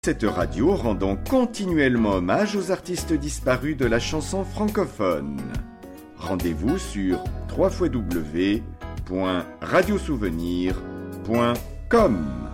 Cette radio rendant continuellement hommage aux artistes disparus de la chanson francophone. Rendez-vous sur www.radiosouvenir.com.